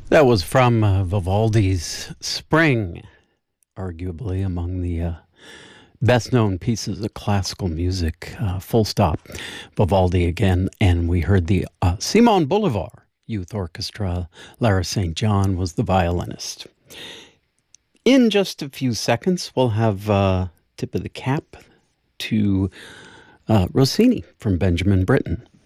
That was from Vivaldi's Spring, arguably among the best known pieces of classical music. Full stop. Vivaldi again. And we heard the Simon Bolivar Youth Orchestra. Lara St. John was the violinist. In just a few seconds, we'll have tip of the cap to Rossini from Benjamin Britten.